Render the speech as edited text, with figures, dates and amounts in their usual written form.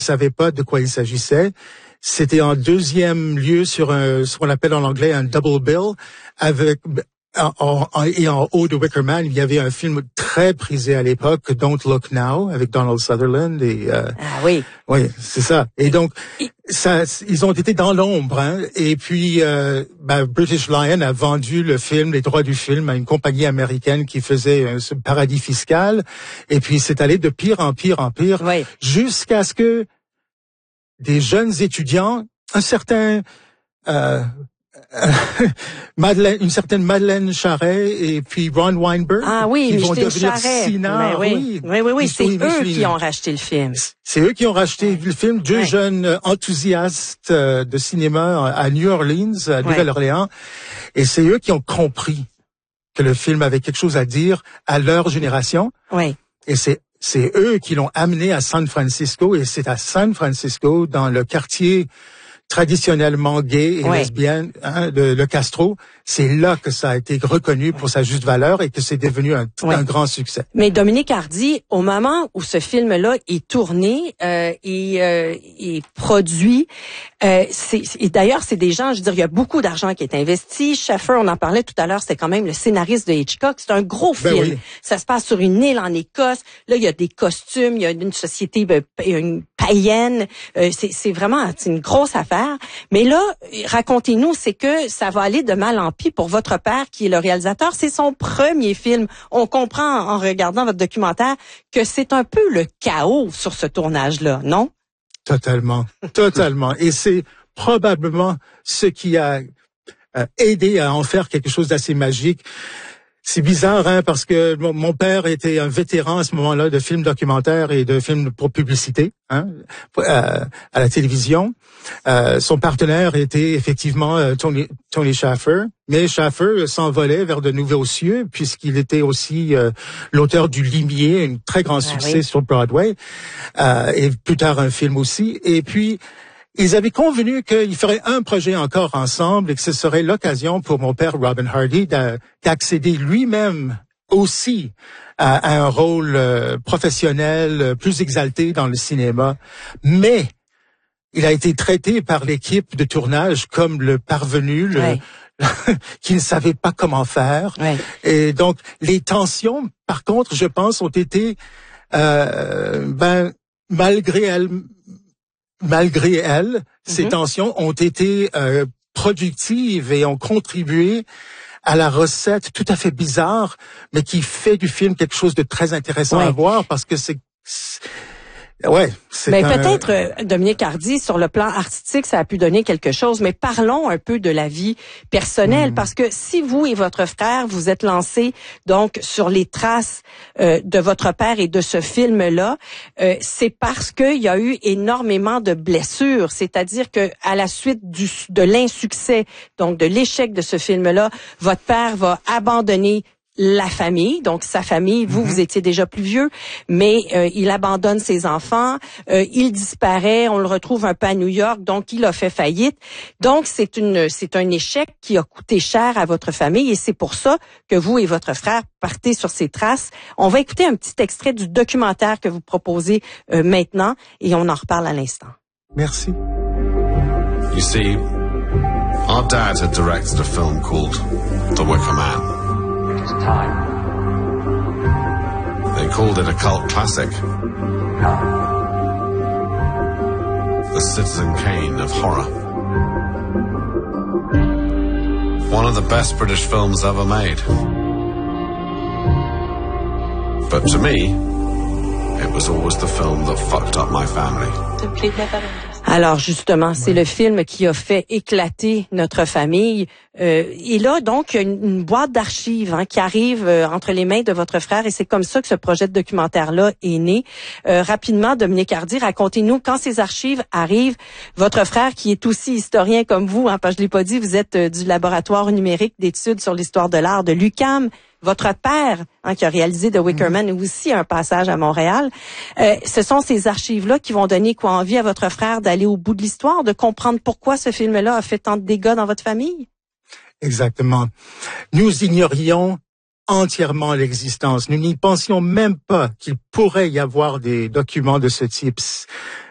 savaient pas de quoi il s'agissait. C'était en deuxième lieu sur ce qu'on appelle en anglais un double bill avec et en haut de Wicker Man, il y avait un film très prisé à l'époque, Don't Look Now, avec Donald Sutherland et oui, c'est ça. Et donc ça, ils ont été dans l'ombre, hein. Et puis British Lion a vendu le film, les droits du film, à une compagnie américaine qui faisait ce paradis fiscal. Et puis c'est allé de pire en pire en pire, oui, jusqu'à ce que des jeunes étudiants, un certain une certaine Madeleine Charret et puis Ron Weinberg, qui vont Micheline devenir Charret. Sina. Oui, c'est eux qui ont racheté le film. C'est eux qui ont racheté le film. Deux jeunes enthousiastes de cinéma à New Orleans, à Nouvelle-Orléans, et c'est eux qui ont compris que le film avait quelque chose à dire à leur génération. Oui. Et c'est eux qui l'ont amené à San Francisco, et c'est à San Francisco, dans le quartier traditionnellement gay et lesbienne, le Castro, c'est là que ça a été reconnu pour sa juste valeur et que c'est devenu un grand succès. Mais Dominique Hardy, au moment où ce film-là est tourné et produit, et d'ailleurs, c'est des gens, je veux dire, il y a beaucoup d'argent qui est investi. Shaffer, on en parlait tout à l'heure, c'est quand même le scénariste de Hitchcock. C'est un gros film. Oui. Ça se passe sur une île en Écosse. Là, il y a des costumes, il y a une société une païenne. C'est vraiment une grosse affaire. Mais là, racontez-nous, c'est que ça va aller de mal en pis pour votre père, qui est le réalisateur. C'est son premier film. On comprend en regardant votre documentaire que c'est un peu le chaos sur ce tournage-là, non? Totalement, totalement. Et c'est probablement ce qui a aidé à en faire quelque chose d'assez magique. C'est bizarre, hein, parce que mon père était un vétéran à ce moment-là de films documentaires et de films pour publicité, hein, à la télévision. Son partenaire était effectivement Tony Shaffer, mais Shaffer s'envolait vers de nouveaux cieux puisqu'il était aussi l'auteur du Limier, un très grand succès sur Broadway, et plus tard un film aussi. Et puis ils avaient convenu qu'ils feraient un projet encore ensemble et que ce serait l'occasion pour mon père Robin Hardy d'accéder lui-même aussi à un rôle professionnel plus exalté dans le cinéma. Mais il a été traité par l'équipe de tournage comme le parvenu, qui ne savait pas comment faire. Ouais. Et donc, les tensions, par contre, je pense, ont été, malgré elle, ces tensions ont été productives et ont contribué à la recette tout à fait bizarre, mais qui fait du film quelque chose de très intéressant à voir, parce que c'est peut-être, Dominique Hardy, sur le plan artistique, ça a pu donner quelque chose, mais parlons un peu de la vie personnelle, parce que si vous et votre frère vous êtes lancés donc sur les traces de votre père et de ce film-là, c'est parce qu'il y a eu énormément de blessures, c'est-à-dire que à la suite de l'insuccès, donc de l'échec de ce film-là, votre père va abandonner la famille, donc sa famille, vous étiez déjà plus vieux, mais il abandonne ses enfants, il disparaît, on le retrouve un peu à New York, donc il a fait faillite. Donc c'est un échec qui a coûté cher à votre famille et c'est pour ça que vous et votre frère partez sur ces traces. On va écouter un petit extrait du documentaire que vous proposez maintenant et on en reparle à l'instant. Merci. You see, our dad had directed a film called The Wicker Man. Time. They called it a cult classic. No. The Citizen Kane of horror. One of the best British films ever made. But to me, it was always the film that fucked up my family. Alors justement, c'est le film qui a fait éclater notre famille. Et là, donc, il y a une boîte d'archives qui arrive entre les mains de votre frère et c'est comme ça que ce projet de documentaire-là est né. Rapidement, Dominique Hardy, racontez-nous, quand ces archives arrivent, votre frère, qui est aussi historien comme vous, parce que je l'ai pas dit, vous êtes du laboratoire numérique d'études sur l'histoire de l'art de l'UQAM. Votre père, qui a réalisé The Wicker Man, a aussi un passage à Montréal. Ce sont ces archives-là qui vont donner envie à votre frère d'aller au bout de l'histoire, de comprendre pourquoi ce film-là a fait tant de dégâts dans votre famille? Exactement. Nous ignorions entièrement l'existence. Nous n'y pensions même pas qu'il pourrait y avoir des documents de ce type.